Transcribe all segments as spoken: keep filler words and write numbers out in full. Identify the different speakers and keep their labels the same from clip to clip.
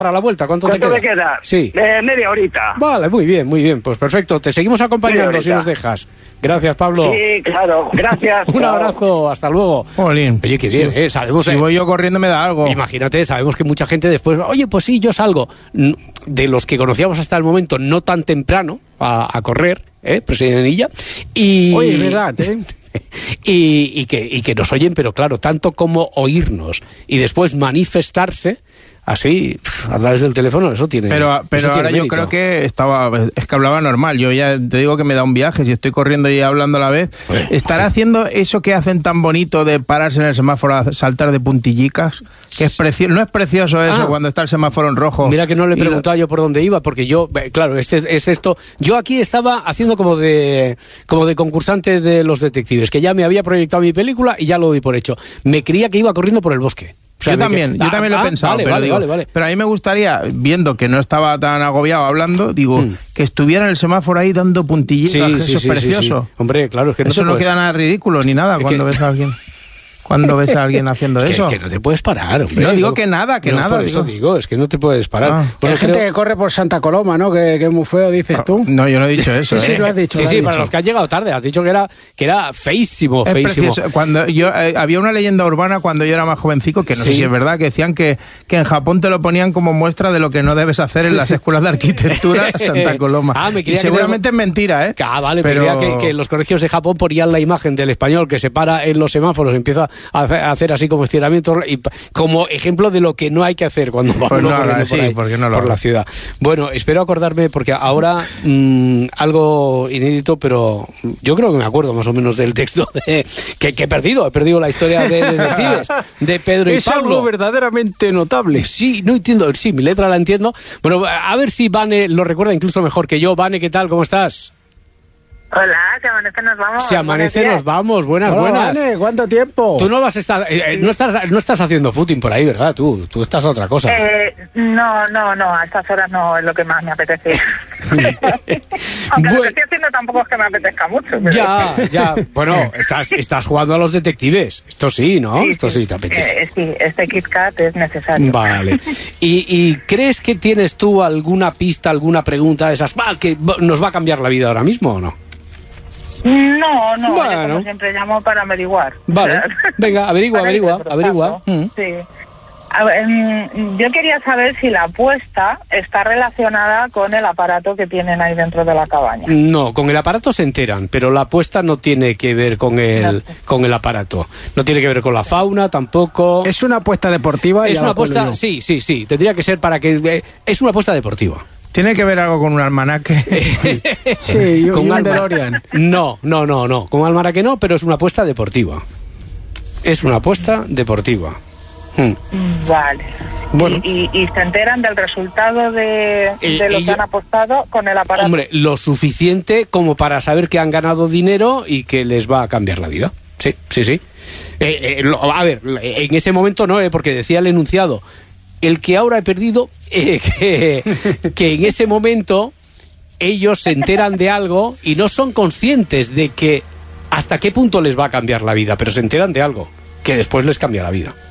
Speaker 1: para la vuelta, ¿cuánto,
Speaker 2: ¿Cuánto
Speaker 1: te
Speaker 2: me
Speaker 1: queda?
Speaker 2: queda?
Speaker 1: Sí.
Speaker 2: Eh, media horita.
Speaker 1: Vale, muy bien, muy bien, pues perfecto. Te seguimos acompañando si nos dejas. Gracias, Pablo.
Speaker 2: Sí, claro, gracias.
Speaker 1: Un abrazo, hasta luego.
Speaker 3: Jolín.
Speaker 1: Oye, qué bien, ¿eh? Sabemos...
Speaker 3: Si
Speaker 1: eh,
Speaker 3: voy yo corriendo me da algo.
Speaker 1: Imagínate, sabemos que mucha gente después, oye, pues sí, yo salgo. De los que conocíamos hasta el momento, no tan temprano, a, a correr, ¿eh? Presidenilla. Y...
Speaker 4: Oye, es verdad, ¿eh?
Speaker 1: y, y, que, y que nos oyen, pero claro, tanto como oírnos y después manifestarse así a través del teléfono, eso tiene
Speaker 3: pero pero
Speaker 1: eso
Speaker 3: ahora
Speaker 1: tiene
Speaker 3: yo
Speaker 1: mérito.
Speaker 3: creo que estaba es que hablaba normal. Yo ya te digo que me da un viaje si estoy corriendo y hablando a la vez.
Speaker 1: Oye,
Speaker 3: estará
Speaker 1: así.
Speaker 3: haciendo eso que hacen tan bonito de pararse en el semáforo a saltar de puntillicas, que es precioso. No es precioso eso,
Speaker 1: Ah.
Speaker 3: cuando está el semáforo en rojo.
Speaker 1: Mira que no le
Speaker 3: Y
Speaker 1: preguntaba yo por dónde iba, porque yo, eh, claro, este es esto. Yo aquí estaba haciendo como de como de concursante de los detectives, que ya me había proyectado mi película y ya lo di por hecho. Me creía que iba corriendo por el bosque. O sea,
Speaker 3: yo
Speaker 1: de
Speaker 3: también,
Speaker 1: que,
Speaker 3: yo
Speaker 1: ah,
Speaker 3: también lo
Speaker 1: ah,
Speaker 3: he pensado,
Speaker 1: vale,
Speaker 3: pero,
Speaker 1: vale,
Speaker 3: digo,
Speaker 1: vale, vale.
Speaker 3: pero a mí me gustaría, viendo que no estaba tan agobiado hablando, digo,
Speaker 1: Hmm.
Speaker 3: que estuviera en el semáforo ahí dando puntillitas,
Speaker 1: Sí,
Speaker 3: que
Speaker 1: sí,
Speaker 3: eso
Speaker 1: sí,
Speaker 3: es precioso.
Speaker 1: sí, sí. Hombre, claro, es que no
Speaker 3: eso
Speaker 1: te
Speaker 3: no
Speaker 1: puedes...
Speaker 3: queda nada ridículo ni nada
Speaker 1: Es
Speaker 3: cuando
Speaker 1: que-
Speaker 3: ves a alguien cuando ves a alguien haciendo
Speaker 1: Es que,
Speaker 3: eso.
Speaker 1: que no te puedes parar, hombre.
Speaker 3: No, digo que nada, que
Speaker 1: no,
Speaker 3: nada,
Speaker 1: Por eso
Speaker 3: digo.
Speaker 1: digo, es que no te puedes parar.
Speaker 3: Ah.
Speaker 4: Que
Speaker 1: Bueno,
Speaker 4: hay gente
Speaker 1: creo-
Speaker 4: que corre por Santa Coloma, ¿no? Que, que es muy feo, dices tú.
Speaker 3: No, yo no he dicho eso.
Speaker 4: Sí, sí,
Speaker 3: ¿eh?
Speaker 4: lo has dicho.
Speaker 1: Sí,
Speaker 4: lo has
Speaker 1: sí, para
Speaker 4: dicho.
Speaker 1: los que han llegado tarde. Has dicho que era, que era feísimo,
Speaker 3: Es
Speaker 1: feísimo.
Speaker 3: precioso. Cuando yo eh, había una leyenda urbana cuando yo era más jovencico, que no
Speaker 1: Sí.
Speaker 3: sé si es verdad, que decían que, que en Japón te lo ponían como muestra de lo que no debes hacer en las escuelas de arquitectura Santa Coloma.
Speaker 1: Ah, me
Speaker 3: y
Speaker 1: creía que
Speaker 3: seguramente
Speaker 1: te-
Speaker 3: es mentira, ¿eh?
Speaker 1: Ah, vale,
Speaker 3: pero
Speaker 1: pero que, que en los colegios de Japón ponían la imagen del español que se para en los semáforos, empieza a hace- a hacer así como estiramientos y pa- como ejemplo de lo que no hay que hacer cuando va
Speaker 3: Pues
Speaker 1: uno
Speaker 3: no haga,
Speaker 1: corriendo
Speaker 3: sí,
Speaker 1: por ahí,
Speaker 3: porque no lo
Speaker 1: por
Speaker 3: haga.
Speaker 1: la ciudad. Bueno, espero acordarme porque ahora mmm, algo inédito, pero yo creo que me acuerdo más o menos del texto de, que, que he perdido, he perdido la historia de detectives de Pedro y
Speaker 4: Es
Speaker 1: Pablo.
Speaker 4: algo verdaderamente notable.
Speaker 1: Sí, no entiendo, sí, mi letra la entiendo. Bueno, a ver si Vane lo recuerda incluso mejor que yo. Vane, ¿qué tal? ¿Cómo estás?
Speaker 5: Hola, se amanece, nos vamos.
Speaker 1: Se amanece,
Speaker 5: Buenos
Speaker 1: nos vamos. Buenas,
Speaker 4: Hola,
Speaker 1: buenas.
Speaker 4: Vane, ¿cuánto tiempo?
Speaker 1: Tú no vas a estar, eh, eh, no estás, no estás haciendo footing por ahí, ¿verdad? Tú, tú estás a otra cosa.
Speaker 5: días. Eh, no, no, no, a estas horas no es lo que más me apetece. Aunque lo
Speaker 1: Bueno.
Speaker 5: que estoy haciendo tampoco es que me apetezca mucho. pero-
Speaker 1: Ya, ya. Bueno, estás, estás jugando a los detectives. Esto sí, ¿no? Esto sí, te apetece.
Speaker 5: Eh, sí, este Kit Kat es necesario.
Speaker 1: Vale. ¿Y, y crees que tienes tú alguna pista, alguna pregunta de esas bah, que nos va a cambiar la vida ahora mismo o no?
Speaker 5: No, no,
Speaker 1: Bueno.
Speaker 5: yo como siempre llamo para averiguar.
Speaker 1: Vale. Venga, averigua,
Speaker 5: Para ir
Speaker 1: averigua,
Speaker 5: desbrozando.
Speaker 1: averigua. Mm.
Speaker 5: Sí. A ver, mm, yo quería saber si la apuesta está relacionada con el aparato que tienen ahí dentro de la cabaña.
Speaker 1: No, con el aparato se enteran, pero la apuesta no tiene que ver con el,
Speaker 5: No.
Speaker 1: con el aparato. No tiene que ver con la fauna tampoco.
Speaker 4: Es una apuesta deportiva. y
Speaker 1: Es
Speaker 4: ya
Speaker 1: una
Speaker 4: lo pongo
Speaker 1: apuesta,
Speaker 4: yo.
Speaker 1: sí, sí, sí. Tendría que ser para que... eh, es una apuesta deportiva.
Speaker 3: ¿Tiene que ver algo con un almanaque?
Speaker 4: Sí, y,
Speaker 1: Con
Speaker 4: y un
Speaker 1: alma-
Speaker 4: DeLorean.
Speaker 1: No, no, no, no. Con almanaque no, pero es una apuesta deportiva. Es una apuesta deportiva. Hmm.
Speaker 5: Vale.
Speaker 1: Bueno.
Speaker 5: Y, y- y se enteran del resultado de,
Speaker 1: Eh,
Speaker 5: de lo
Speaker 1: ello-
Speaker 5: que han apostado con el aparato.
Speaker 1: Hombre, lo suficiente como para saber que han ganado dinero y que les va a cambiar la vida. Sí, sí, sí. Eh, eh, lo- a ver, en ese momento no, eh, porque decía el enunciado, el que ahora he perdido, eh, que, que en ese momento ellos se enteran de algo y no son conscientes de que hasta qué punto les va a cambiar la vida, pero se enteran de algo que después les cambia la vida.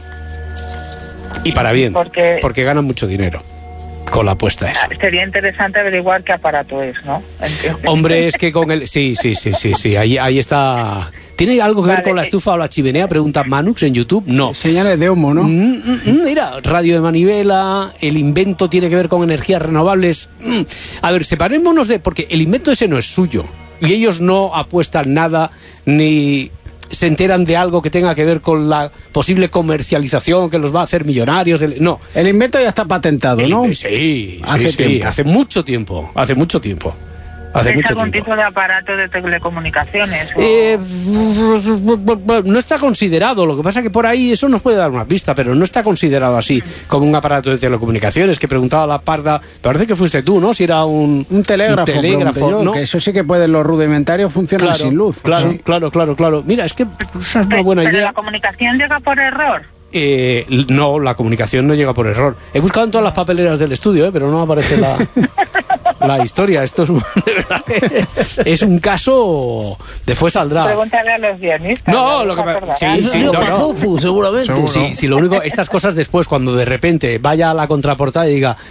Speaker 1: Y para bien,
Speaker 5: Porque-
Speaker 1: porque ganan mucho dinero con la apuesta esa.
Speaker 5: Ah, Sería interesante averiguar qué aparato es, ¿no? ¿Entiendes?
Speaker 1: Hombre, es que con el... Sí, sí, sí, sí, sí, ahí, ahí está... ¿Tiene algo que ver
Speaker 5: Vale.
Speaker 1: con la estufa o la chimenea? Pregunta Manux en YouTube. No.
Speaker 4: Señales de humo, ¿no?
Speaker 1: Mm, mm, mm, mira, radio de manivela, el invento tiene que ver con energías renovables. Mm. A ver, separémonos de... Porque el invento ese no es suyo. Y ellos no apuestan nada ni se enteran de algo que tenga que ver con la posible comercialización que los va a hacer millonarios. El- no.
Speaker 4: El invento ya está patentado,
Speaker 1: El-
Speaker 4: ¿no?
Speaker 1: Sí, sí,
Speaker 4: Hace
Speaker 1: sí,
Speaker 4: tiempo.
Speaker 1: hace mucho tiempo. Hace mucho tiempo. Hace
Speaker 5: ¿Es
Speaker 1: mucho
Speaker 5: algún
Speaker 1: tiempo.
Speaker 5: tipo de aparato de telecomunicaciones? o-
Speaker 1: Eh, no está considerado, lo que pasa que por ahí eso nos puede dar una pista, pero no está considerado así como un aparato de telecomunicaciones que preguntaba la parda, parece que fuiste tú, ¿no? Si era un,
Speaker 4: Un telégrafo,
Speaker 1: un telégrafo,
Speaker 4: pregunté yo,
Speaker 1: ¿no?
Speaker 4: que eso sí que pueden los rudimentarios funcionan
Speaker 1: Claro,
Speaker 4: sin luz.
Speaker 1: claro,
Speaker 4: Sí.
Speaker 1: claro, claro, claro. Mira, es que esa es una
Speaker 5: Pe-
Speaker 1: buena
Speaker 5: pero
Speaker 1: idea.
Speaker 5: la comunicación llega por error.
Speaker 1: Eh, no, la comunicación no llega por error. He buscado en todas las papeleras del estudio, ¿eh? Pero no aparece la... la historia. Esto es un, de verdad, es un caso. Después saldrá.
Speaker 5: Pregúntale a los guionistas.
Speaker 1: No,
Speaker 5: no
Speaker 1: lo que
Speaker 5: se
Speaker 1: me- sí,
Speaker 5: acordarán.
Speaker 1: sí, no, no.
Speaker 6: Pazuzu, seguramente.
Speaker 3: Seguro.
Speaker 1: Sí, sí, lo único, estas cosas después, cuando de repente vaya a la contraportada y diga